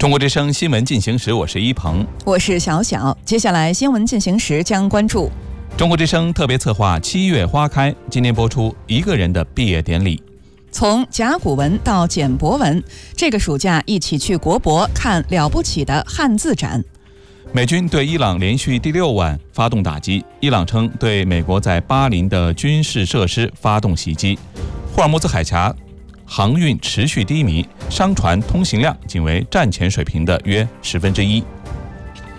中国之声新闻进行时，我是一鹏， 我是小小。接下来新闻进行时将关注中国之声特别策划7月花开，今年播出一个人的毕业典礼。 从甲骨文到简帛文，这个暑假一起去国博看了不起的汉字展。 美军对伊朗连续第6晚发动打击，伊朗称对美国在巴林的军事设施发动袭击。霍尔木兹海峡航运持续低迷，商船通行量仅为战前水平的约1/10。